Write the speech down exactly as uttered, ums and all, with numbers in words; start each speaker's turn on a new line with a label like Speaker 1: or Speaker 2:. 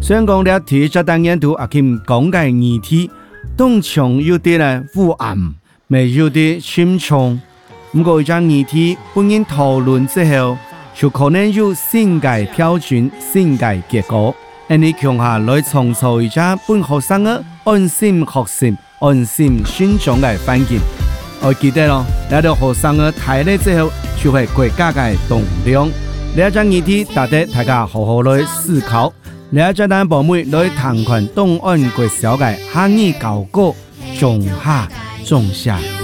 Speaker 1: 虽然讲了第一只单元度阿kim讲嘅议题，當場有啲咧烏暗，未有啲深重。不過一張議題本人討論之後，就可能有新嘅標準、新嘅結果。因你強下來創造一隻本學生嘅安心學習、安心成長嘅環境。我記得咯，呢個學生嘅睇咧之後，就係國家嘅棟梁。呢一張議題，值得大家好好來思考。呢一隻單部妹來談談東岸國小嘅漢語教育，中下中下。